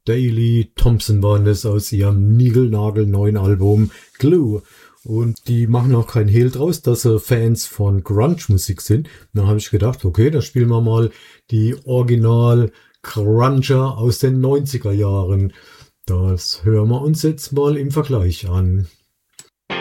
Daley Thompson waren das aus ihrem niegelnagelneuen Album Glue. Und die machen auch kein Hehl draus, dass sie Fans von Grunge-Musik sind. Da habe ich gedacht, okay, da spielen wir mal die Original-Grunger aus den 90er Jahren. Das hören wir uns jetzt mal im Vergleich an.